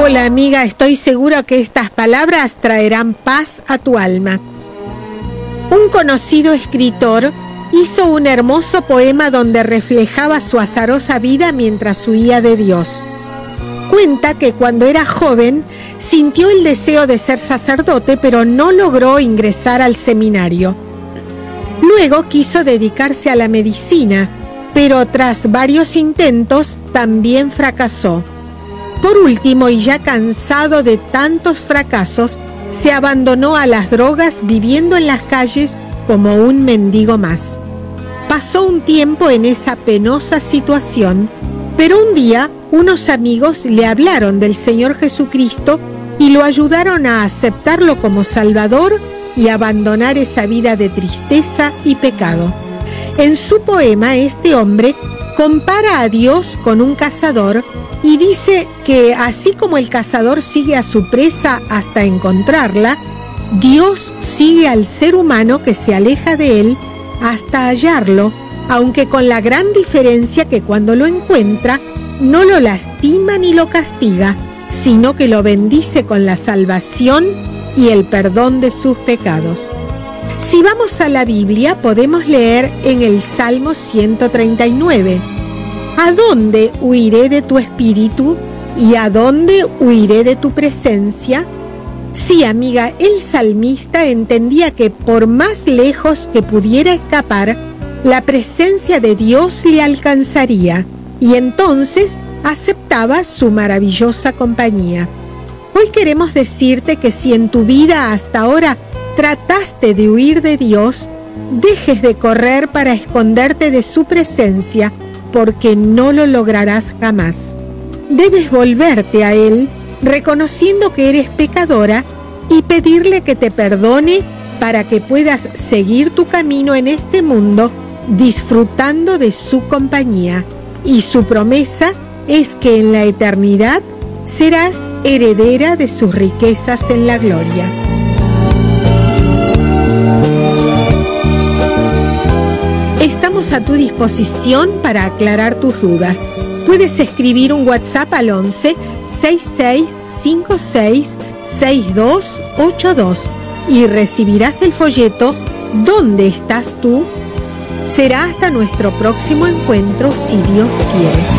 Hola amiga, estoy segura que estas palabras traerán paz a tu alma. Un conocido escritor hizo un hermoso poema donde reflejaba su azarosa vida mientras huía de Dios. Cuenta que cuando era joven sintió el deseo de ser sacerdote, pero no logró ingresar al seminario. Luego quiso dedicarse a la medicina, pero tras varios intentos también fracasó. Por último, y ya cansado de tantos fracasos, se abandonó a las drogas, viviendo en las calles como un mendigo más. Pasó un tiempo en esa penosa situación, pero un día unos amigos le hablaron del Señor Jesucristo y lo ayudaron a aceptarlo como Salvador y abandonar esa vida de tristeza y pecado. En su poema, este hombre compara a Dios con un cazador y dice que así como el cazador sigue a su presa hasta encontrarla, Dios sigue al ser humano que se aleja de él hasta hallarlo, aunque con la gran diferencia que cuando lo encuentra no lo lastima ni lo castiga, sino que lo bendice con la salvación y el perdón de sus pecados. Si vamos a la Biblia, podemos leer en el Salmo 139, ¿a dónde huiré de tu espíritu y a dónde huiré de tu presencia? Sí, amiga, el salmista entendía que por más lejos que pudiera escapar, la presencia de Dios le alcanzaría y entonces aceptaba su maravillosa compañía. Hoy queremos decirte que si en tu vida hasta ahora trataste de huir de Dios, dejes de correr para esconderte de su presencia, porque no lo lograrás jamás. Debes volverte a Él, reconociendo que eres pecadora, y pedirle que te perdone para que puedas seguir tu camino en este mundo disfrutando de su compañía. Y su promesa es que en la eternidad serás heredera de sus riquezas en la gloria. Estamos a tu disposición para aclarar tus dudas. Puedes escribir un WhatsApp al 11 6656 6282 y recibirás el folleto ¿Dónde estás tú? Será hasta nuestro próximo encuentro, si Dios quiere.